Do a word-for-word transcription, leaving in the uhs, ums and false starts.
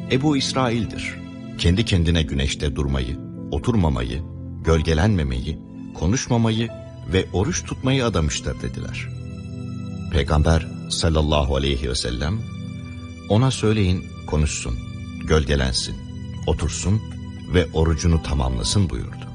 Ebu İsrail'dir. Kendi kendine güneşte durmayı, oturmamayı, gölgelenmemeyi, konuşmamayı ve oruç tutmayı adamıştır dediler. Peygamber sallallahu aleyhi ve sellem, ona söyleyin konuşsun, gölgelensin, otursun ve orucunu tamamlasın buyurdu.